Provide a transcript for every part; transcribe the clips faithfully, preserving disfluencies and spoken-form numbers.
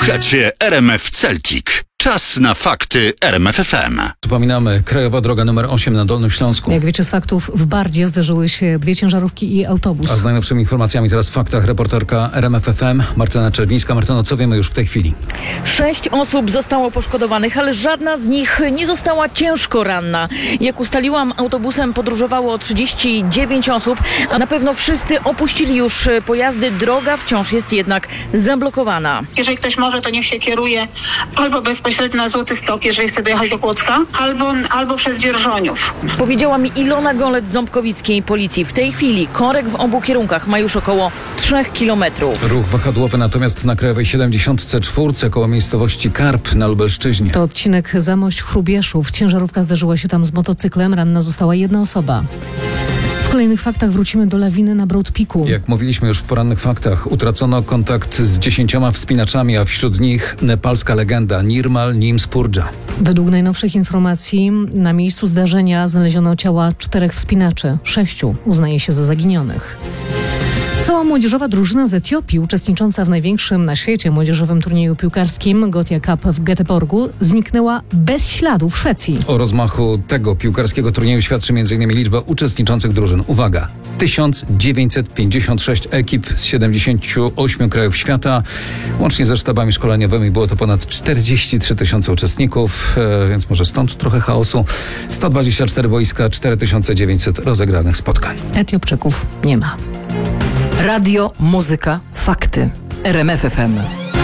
Słuchacie R M F Celtic. Czas na fakty R M F F M. Przypominamy, krajowa droga numer osiem na Dolnym Śląsku. Jak wiecie z faktów, w Bardzie zderzyły się dwie ciężarówki i autobus. A z najnowszymi informacjami teraz w faktach reporterka R M F F M Martyna Czerwińska. Martyno, co wiemy już w tej chwili? Sześć osób zostało poszkodowanych, ale żadna z nich nie została ciężko ranna. Jak ustaliłam, autobusem podróżowało trzydzieści dziewięć osób, a na pewno wszyscy opuścili już pojazdy. Droga wciąż jest jednak zablokowana. Jeżeli ktoś może, to niech się kieruje albo bezpośrednio na Złoty Stok, jeżeli chce dojechać do Płocka, albo, albo przez Dzierżoniów. Powiedziała mi Ilona Golec z Ząbkowickiej Policji. W tej chwili korek w obu kierunkach ma już około trzech kilometrów. Ruch wahadłowy natomiast na krajowej siedemdziesiąt cztery koło miejscowości Karp na Lubelszczyźnie. To odcinek Zamość-Chrubieszów. Ciężarówka zderzyła się tam z motocyklem. Ranna została jedna osoba. W kolejnych faktach wrócimy do lawiny na Broad Peaku. Jak mówiliśmy już w porannych faktach, utracono kontakt z dziesięcioma wspinaczami, a wśród nich nepalska legenda Nirmal Nim Spurdża. Według najnowszych informacji na miejscu zdarzenia znaleziono ciała czterech wspinaczy. Sześciu uznaje się za zaginionych. Cała młodzieżowa drużyna z Etiopii, uczestnicząca w największym na świecie młodzieżowym turnieju piłkarskim Gothia Cup w Göteborgu, zniknęła bez śladu w Szwecji. O rozmachu tego piłkarskiego turnieju świadczy m.in. liczba uczestniczących drużyn. Uwaga! tysiąc dziewięćset pięćdziesiąt sześć ekip z siedemdziesięciu ośmiu krajów świata. Łącznie ze sztabami szkoleniowymi było to ponad czterdzieści trzy tysiące uczestników, e, więc może stąd trochę chaosu. sto dwadzieścia cztery boiska, cztery tysiące dziewięćset rozegranych spotkań. Etiopczyków nie ma. Radio, muzyka, fakty. R M F F M.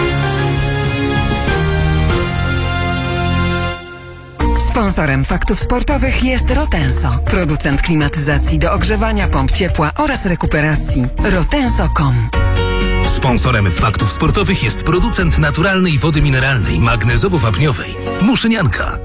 Sponsorem faktów sportowych jest Rotenso, producent klimatyzacji do ogrzewania, pomp ciepła oraz rekuperacji. rotenso kropka com. Sponsorem faktów sportowych jest producent naturalnej wody mineralnej magnezowo-wapniowej Muszynianka.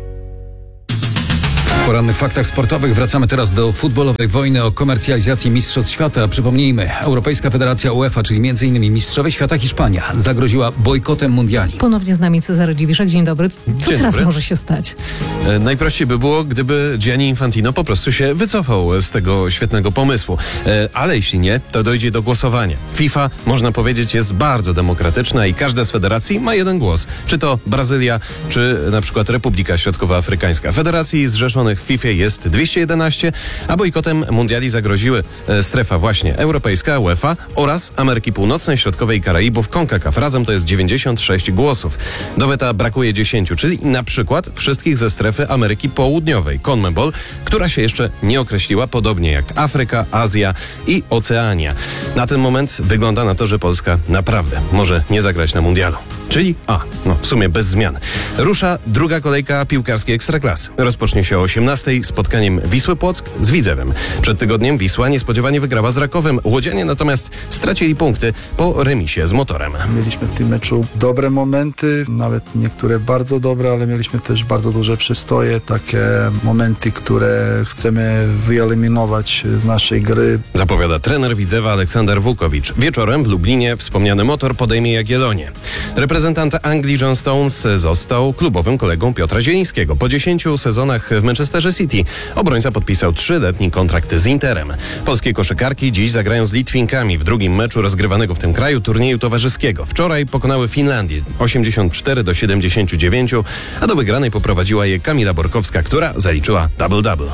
W porannych faktach sportowych wracamy teraz do futbolowej wojny o komercjalizacji Mistrzostw Świata. Przypomnijmy, Europejska Federacja UEFA, czyli m.in. Mistrzowie Świata Hiszpania, zagroziła bojkotem mundiali. Ponownie z nami Cezary Dziwiszek. Dzień dobry. Co Dzień teraz dobry. może się stać? E, najprościej by było, gdyby Gianni Infantino po prostu się wycofał z tego świetnego pomysłu. E, ale jeśli nie, to dojdzie do głosowania. FIFA, można powiedzieć, jest bardzo demokratyczna i każda z federacji ma jeden głos. Czy to Brazylia, czy na przykład Republika Środkowoafrykańska. Federacji zrzeszonych w FIFA jest dwieście jedenaście, a bojkotem mundiali zagroziły e, strefa właśnie europejska, UEFA oraz Ameryki Północnej, Środkowej i Karaibów, CONCACAF. Razem to jest dziewięćdziesiąt sześć głosów. Do weta brakuje dziesięciu, czyli na przykład wszystkich ze strefy Ameryki Południowej, CONMEBOL, która się jeszcze nie określiła, podobnie jak Afryka, Azja i Oceania. Na ten moment wygląda na to, że Polska naprawdę może nie zagrać na mundialu. Czyli, a, no w sumie bez zmian. Rusza druga kolejka piłkarskiej Ekstraklasy. Rozpocznie się o osiemnastej spotkaniem Wisły Płock z Widzewem. Przed tygodniem Wisła niespodziewanie wygrała z Rakowem. Łodzianie natomiast stracili punkty po remisie z Motorem. Mieliśmy w tym meczu dobre momenty, nawet niektóre bardzo dobre, ale mieliśmy też bardzo duże przystoje, takie momenty, które chcemy wyeliminować z naszej gry. Zapowiada trener Widzewa Aleksander Wukowicz. Wieczorem w Lublinie wspomniany Motor podejmie Jagiellonię. Reprezentant Anglii John Stones został klubowym kolegą Piotra Zielińskiego. Po dziesięciu sezonach w Manchesterze City obrońca podpisał trzyletni kontrakt z Interem. Polskie koszykarki dziś zagrają z Litwinkami w drugim meczu rozgrywanego w tym kraju turnieju towarzyskiego. Wczoraj pokonały Finlandię osiemdziesiąt cztery do siedemdziesięciu dziewięciu, a do wygranej poprowadziła je Kamila Borkowska, która zaliczyła double-double.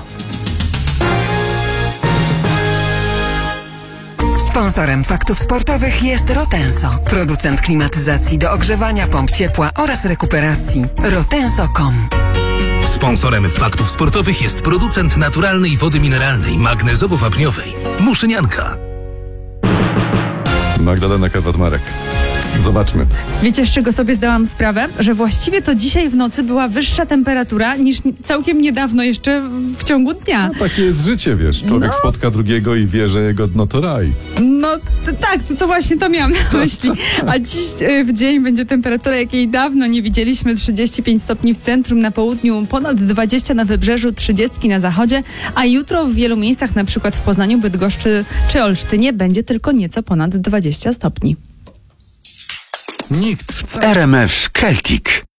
Sponsorem faktów sportowych jest Rotenso, producent klimatyzacji do ogrzewania, pomp ciepła oraz rekuperacji. rotenso kropka com. Sponsorem faktów sportowych jest producent naturalnej wody mineralnej magnezowo-wapniowej Muszynianka. Magdalena Karwat-Marek. Zobaczmy. Wiecie, z czego sobie zdałam sprawę? Że właściwie to dzisiaj w nocy była wyższa temperatura niż całkiem niedawno jeszcze w ciągu dnia. No, takie jest życie, wiesz. Człowiek no. spotka drugiego i wie, że jego dno to raj. No t- tak, to, to właśnie to miałam na myśli. A dziś y, w dzień będzie temperatura, jakiej dawno nie widzieliśmy. trzydzieści pięć stopni w centrum, na południu ponad dwadzieścia na wybrzeżu, trzydzieści na zachodzie, a jutro w wielu miejscach, na przykład w Poznaniu, Bydgoszczy czy Olsztynie, będzie tylko nieco ponad dwadzieścia stopni. Nikt w R M F Celtic.